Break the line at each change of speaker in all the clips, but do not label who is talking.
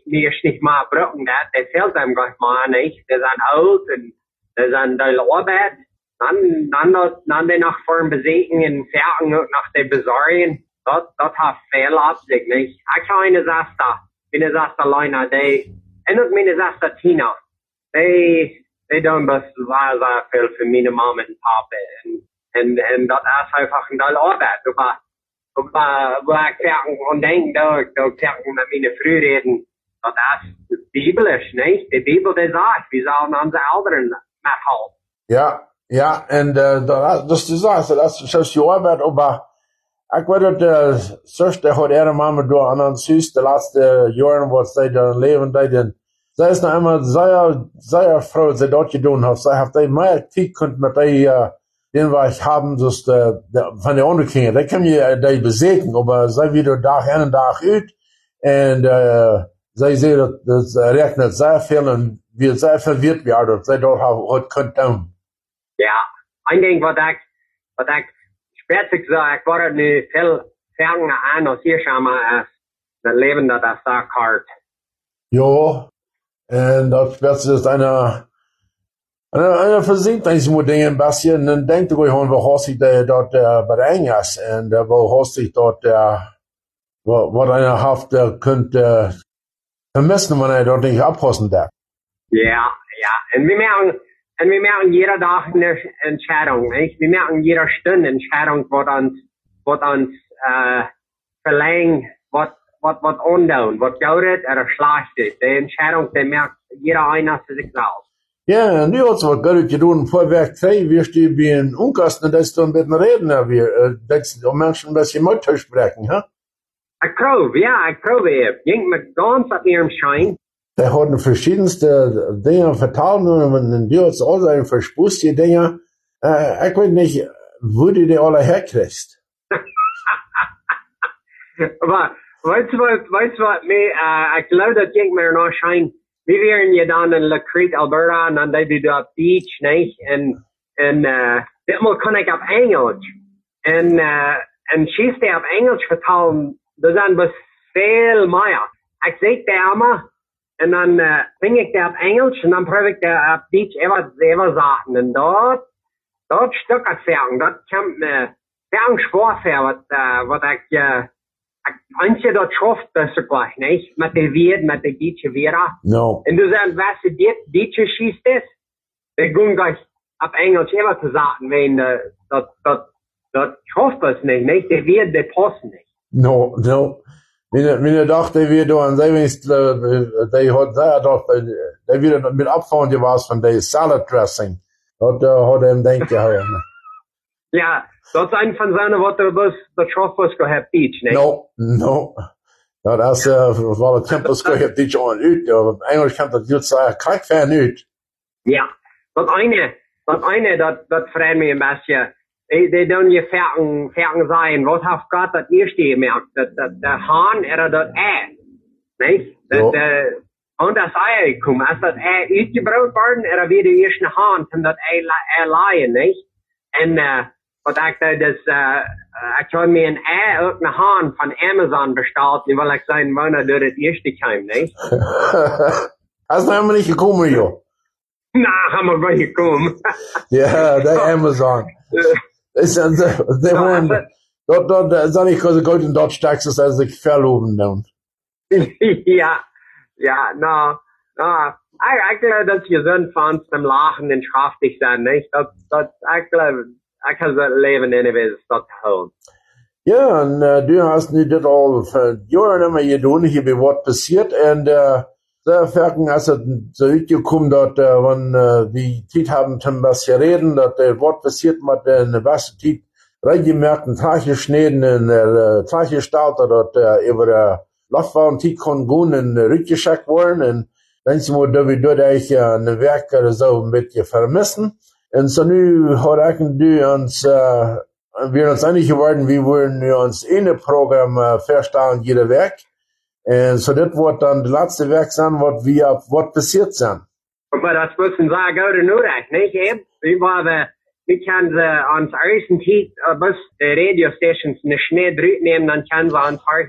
mir ist nicht mal Brücken, der fehlt einem gleich mal nicht. Die sind alt und die sind die Arbeit. Dann den noch vor dem Besiegen in Ferien und nach den Besorgen. Das hat viel Absicht, nicht? Ich habe eine Sache, meine Sache alleine, und meine Sache Tina. Die tun das sehr viel für meine Mama und Papa. Und das ist einfach eine Arbeit. Aber wo ich Ferien und denke, da Ferien mit meinen Frühreden, das ist biblisch, nicht? Die Bibel, die sagt, wie sollen unsere Eltern mithalten?
Ja, en dus die zaken, dat is zoals je arbeid, maar ik weet dat zuster had ihre mama door aan ons huis de laatste jaren wat zij daar leven deden. Zij is nou immer sehr froh, dat zij dat gedaan heeft. Zij heeft meer tijd kunt met den wir haben, dus van de andere kinderen. Die kan je die bezeken, maar zij weer dag in en dag uit. En zij zeggen dat rechnet sehr veel en wir sehr verwirrt werden, dat zij dat had kunnen doen.
Ja, ik denk wat ik spetsig zou, ik word nu veel verder aan als hier samen als het leven dat zo hard.
Ja, en dat spetsig is eine Versicherungsmodell ein bisschen, dann denkt ihr euch, wo hast ich dort bei der Engers, und wo hast ich dort, wo einer Haft könnte vermissen, wenn er dort nicht abpassen darf.
Ja, und wir merken jeder Tag eine Entscheidung, nicht? Wir merken jeder Stunde eine Entscheidung, was uns verlangt, was undun, was gut oder schlecht ist. Die Entscheidung, die merkt jeder einer für sich selbst.
Ja, nu hat es was gut getan, vorweg 2 wirst du bei einem Unkosten, dass du ein bisschen reden, dass die Menschen ein bisschen Mut sprechen, ha?
Ich glaube, ging mit ganz auf ihrem Schein.
Die haben verschiedenste Dinge vertan und die hat es auch ein verspusste Dinge. Ich weiß nicht, wo du die alle herkriegst.
Aber, weißt du was, ich glaube, das ging mir noch Schein. Wir wären ja dann in La Crete, Alberta, und dann da du auf Beach, nicht? Und diesmal kann ich auf Englisch. Und schießt auf Englisch vertalen, das sind was viel mehr. Ich seh der immer, und dann bring ich der auf Englisch, und dann prüfe ich der auf Beach selber Sachen. Und dort Stück Ferien, dort kommt mir Ferien Spaß her, was ich, manche dort schafft das so gleich, nicht? Mit der Wied, mit der Gitsche Vera.
No.
Und du sagst, weißt du, Gitsche schießt das? Die gehen gleich auf Englisch immer zu sagen, wenn, das schafft das nicht? Die Wied, die passen nicht.
No. Meine Tochter wird da, und die hat sehr doch, die wird mit Abfahren gewesen von der Salad Dressing. Hat ihm denkt gehauen.
Ja, das ist ein von seinen Worten, das schafft was gehabt, Beach, nicht?
No. Das war der Tempus gehabt, die schon ut, aber Englisch kann das gut sagen, kein Fan ut.
Ja, das eine, das freut mich ein bisschen. Die tun ja Ferien sein. Was hat Gott das erste gemerkt? Der Hahn oder das nicht? Und das Ei gekommen. Als das Ei ausgebraut worden, oder wie der erste Hahn, kann das Ei leihen, nicht? Und, was ich da, ich habe mir ein Ei und einen Hahn von Amazon bestellt, weil ich sagen wollte, dass das erste kam, nicht?
Hast du immer nicht gekommen, jo?
Na, haben wir mal gekommen.
Ja, der Amazon. Das ist, dort, sag ich, Gold in Dodge, Texas, als ich verloben, dann.
Ja, ich glaube, dass gesund von zum Lachen und schaftig sein, nicht? Ich glaube, ich kann das Leben in der Welt dort holen.
Ja, und du hast nicht das all für Jahre immer getan, hier wie was passiert, und sehr fertig, als es so gekommen, dass, wenn die Zeit haben, zum was reden, dass was passiert mit der was Zeit reingemerkt, ein Tag geschnitten, ein Tag gestartet, dass über der Laufbahn Zeit kann gehen und rückgeschickt worden, und dann sind wir da wieder ein Werk oder so mit vermissen. Und so nu hat ich und du uns, wir uns einig geworden, wie wollen wir uns in ein Programm verstehen, jeder Werk. Und so das wird dann das letzte Werk sein, was passiert sein.
Aber das müssen sagen, oder nur recht, nicht eben? Wir können uns ersten Zeit, bis die Radiostations eine Schnee drüben nehmen, dann können wir uns hören,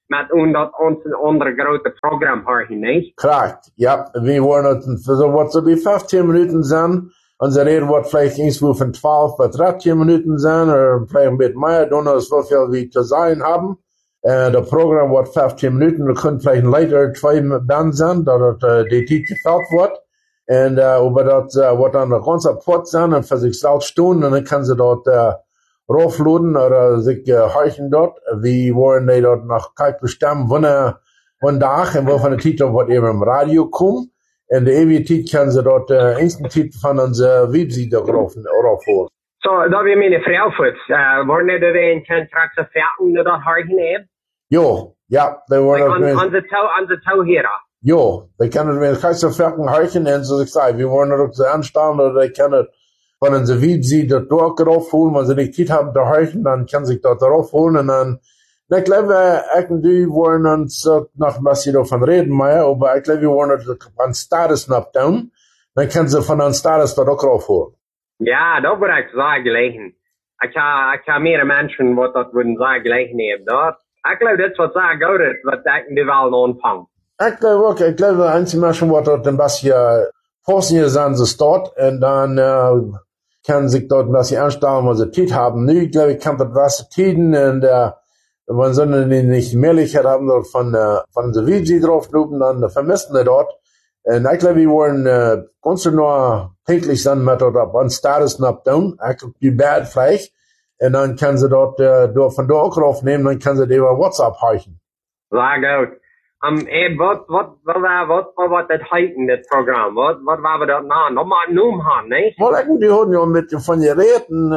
met ons een andere grote Programm horchen, nicht?
Correct. Ja, wir wollen so was so wie 15 Minuten sein. Unser Reden wird vielleicht irgendwo von 12 bis 13 Minuten sein, oder vielleicht ein bisschen mehr, don't know, so viel wie zu sein haben. Das Programm wird 15 Minuten, wir können vielleicht leider 2 Band sein, da die Zeit gefällt wird. Und, aber das wird dann ein ganzer Port sein, und für sich selbst tun, und dann kann sie dort, raufladen oder sich horchen dort. Wir wollen die dort noch kalt bestimmen, wann Tag und wovon der Titel wird eben im Radio kommen. Und die ewige Titel kann sie dort Titel von unserer Webseite raufholen.
So, da wir meine Frau fürs, wollen die da in Kontrakt so fertig, dort horchen eben?
Jo, ja, die wollen
an der Tauhera.
Jo, die können mit kalt so fertig horchen, und so ich sage, wir wollen dort so anstellen, oder die können von unserer Webseite dort raufholen, wenn sie nicht Zeit haben zu horchen, dann kann sich dort raufholen, und dann, ich glaube, die wollen uns noch ein bisschen davon reden, Meier, aber ich glaube, wir wollen uns an Status noch tun, dann können sie von einem Status dort auch raufholen.
Ja, da würde ich sagen, gleichen. Ich habe mehrere Menschen, die das würden sagen, gleichen eben dort. Ich glaube, das was sagen, gut ist, was denken die Welt anfangen. Ich
glaube auch, einzige Menschen, die dort ein bisschen Posten sind, sie dort, und dann, kann sich dort ein bisschen anstellen, wenn sie Zeit haben. Nu, ich glaube, ich kann das was Tiden, und, wenn sie nicht die Möglichkeit haben, dort von der Webseite draufklicken, dann vermissen sie dort. Und ich glaube, wir wollen, ganz nur täglich sein, mit dort ab, an Status noch tun. Ich glaube, die Bad vielleicht. Und dann kann sie dort, von dort auch draufnehmen, dann kann sie die über WhatsApp heichen.
Sehr gut. Was war das heiten, das Programm? Was war das noch? Nochmal einen Namen haben, nicht?
Well, die haben ja mit von geredet, und,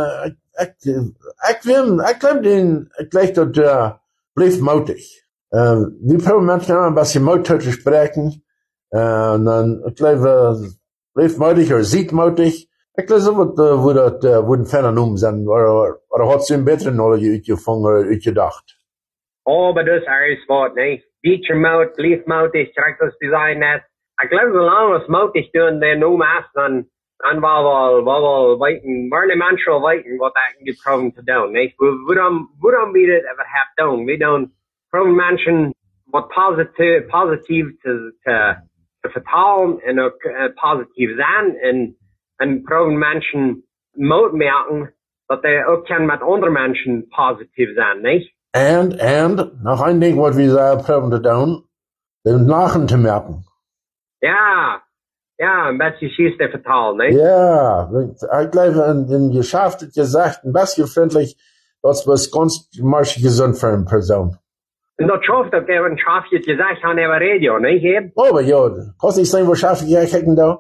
ich glaube, gleich dort, blieb mutig. Wir probieren manchmal ein bisschen mutig zu sprechen, und dann, ich glaube, blieb mutig oder sieht mutig. Ich glaube, so wird ein Phänomen sein, oder hat sie einen besseren oder gefangen oder gedacht.
Oh, aber das ist alles was, nicht? Teacher mode, blieb mutig, direkt das Design ist. Ich glaube, solange wir es mutig tun, den nur meisten, dann war wir weiten, waren die Menschen weiten, was eigentlich proben zu tun, nicht? Warum wir das überhaupt tun? Wir tun proben Menschen, was positiv zu vertalen, und auch positiv sein, und proben Menschen Mut merken, dass die auch können mit anderen Menschen positiv sein, nicht?
And, noch ein Ding, was wir sagen, proben zu tun, den Lachen zu merken.
Ja, ein bisschen schießt vertalen, nicht?
Ja, ich glaube, in geschafft, gesagt, ein bisschen freundlich, das was ganz marschig gesund für eine Person.
Und das schafft, dass ein Schaf jetzt gesagt hat, über Radio, nicht?
Oh, aber ja, kannst nicht sagen, wo schaffe ich eigentlich da?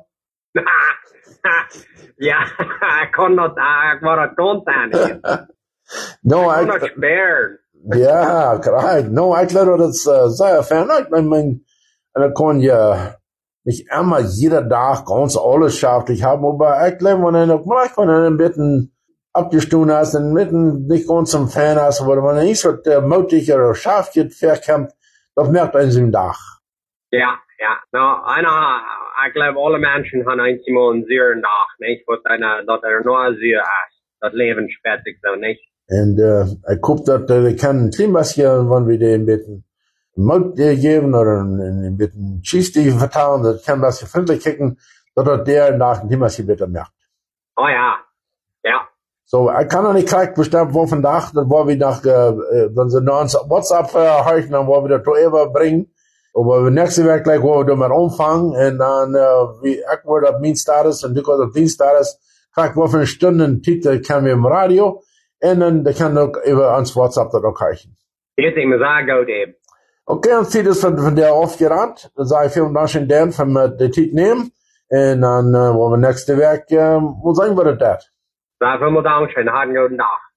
Ja, ich kann das, war das ganz sein.
No,
ich kann das sperren.
Ja, correct. No, ich glaube, das sehr fern. Ich meine, da kann ja nicht immer jeder Tag ganz alles schafft haben, aber ich glaube, wenn du vielleicht ein bisschen abgestunden hast und mitten nicht ganz zum Fan hast, oder wenn er nicht so mutig oder schafft jetzt verkämpft, das merkt man im Tag.
Ja. No, ich glaube, alle Menschen haben einmal einen sehr Tag, nicht? Dass nur sehr ist. Das Leben sperrt sich so, nicht?
Und, ich guck, dass wir können ein klein bisschen, wenn wir den ein bisschen Mut geben, oder ein bisschen Schießdie vertrauen, das kann ein bisschen freundlich kicken, dass der nach ein bisschen besser merkt.
Oh ja.
So, ich kann noch nicht gleich bestimmt, wo von Tag, dann wollen wir wenn sie noch uns WhatsApp erreichen, dann wollen wir das da bringen. Aber nächste Woche gleich wollen wir damit anfangen, und dann, ich wollte auf mein Status, und du kannst auf dein Status, gleich wo für eine Stunde einen Titel kann wir im Radio, und dann, der kann auch über uns WhatsApp das auch reichen.
Jetzt immer sagen, gut eben.
Okay, dann zieht es von der aufgerannt. Dann sage ich vielen Dank an Dan für den Titel nehmen, und dann, wollen wir nächste Woche, wo sagen wir das?
Vielen Dank, schönen guten Tag.